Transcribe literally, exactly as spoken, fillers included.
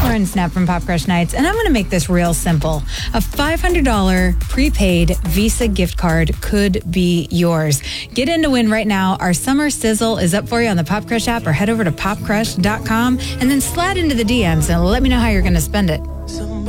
Lauren Snap from Pop Crush Nights, and I'm going to make this real simple. A five hundred dollars prepaid Visa gift card could be yours. Get in to win right now. Our summer sizzle is up for you on the Pop Crush app, or head over to pop crush dot com and then slide into the D Ms and let me know how you're going to spend it.